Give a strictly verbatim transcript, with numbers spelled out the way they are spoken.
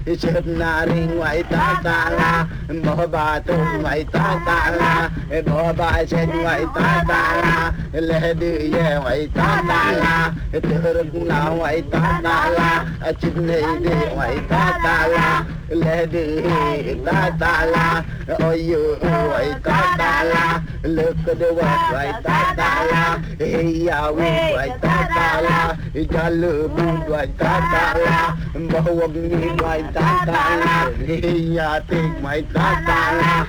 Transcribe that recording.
Naring ngoại ta ta la, bỏ ba tu ngoại ta ta la, bỏ ba sen ngoại ta ta la, lê đi ye ngoại ta ta la, từ na ngoại ta ta la, chín đi đi ngoại ta ta la, lê đi ta ta la, ôi yêu ngoại ta ta la, lực đưa ngoại ta ta la, hiya ngoại ta ta la, jalu ngoại ta ta la, bawang ngoại ta ta la, hiya tik ngoại ta ta la,